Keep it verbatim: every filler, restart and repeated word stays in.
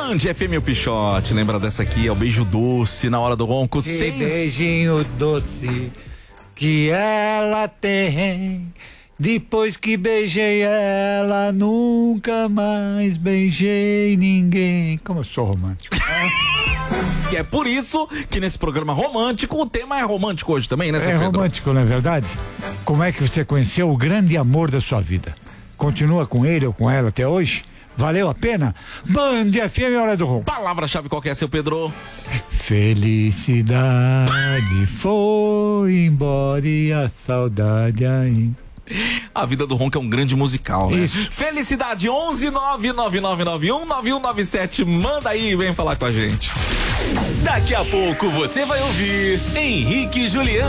Band F M, o Pichote. Lembra dessa aqui? É o beijo doce na hora do ronco. Que Seis... beijinho doce que ela tem. Depois que beijei ela, nunca mais beijei ninguém. Como eu sou romântico. E é por isso que nesse programa romântico, o tema é romântico hoje também, né, seu É Pedro? romântico, não é verdade? Como é que você conheceu o grande amor da sua vida? Continua com ele ou com ela até hoje? Valeu a pena? Band F M, hora do ronco. Palavra-chave qual que é, seu Pedro? Felicidade foi embora e a saudade ainda. A vida do ronco é um grande musical, né? Isso. Felicidade, onze nove nove nove nove um nove um nove sete. Manda aí, vem falar com a gente. Daqui a pouco você vai ouvir Henrique e Juliano.